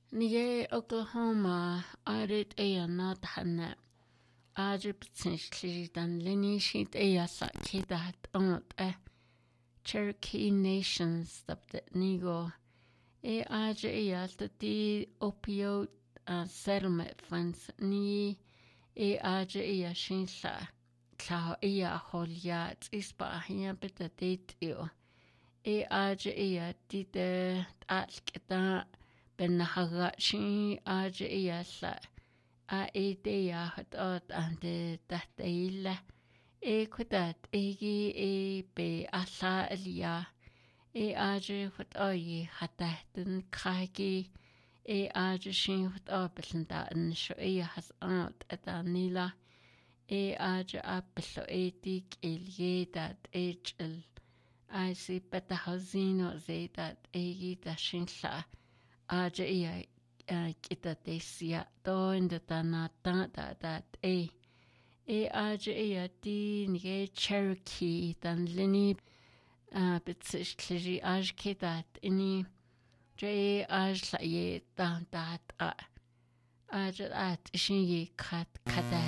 Nige Oklahoma arit ea not hanna. Potentially dan lini sheet ea sakidat onot Cherokee Nations the nigo. Ea the opioid settlement funds ni ea shinsa. Tlau ea holiat ispa hia bita datio. Ea dite atketa benahagashi ea idea hat ante tahtaila kudat egi be asa elia wat hataten kaki shin wat abelnda en sho has out atanila apelo etik dat echel I see better hazino that da shinla kita desia do in the tanata that di nige Cherokee dan lini bitsish kliji kidat ini la ye dan dat at shin ye kat kada